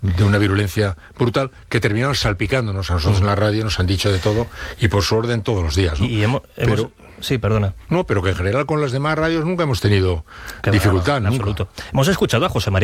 de una virulencia brutal, que terminaron salpicándonos a nosotros en la radio, nos han dicho de todo, y por su orden todos los días, ¿no? Pero, sí, perdona. No, pero que en general con las demás radios nunca hemos tenido dificultad, en nunca. absoluto. Hemos escuchado a José María